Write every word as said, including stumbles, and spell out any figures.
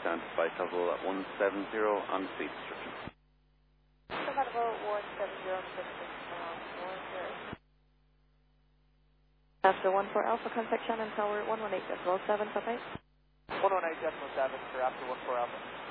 down to flight level at one seven zero on speed instruction. Flight level one seven zero on speed instruction. After one four Alpha, contact Shannon Tower one one eight decimal seven, Papa. one one eight decimal seven for after one four Alpha.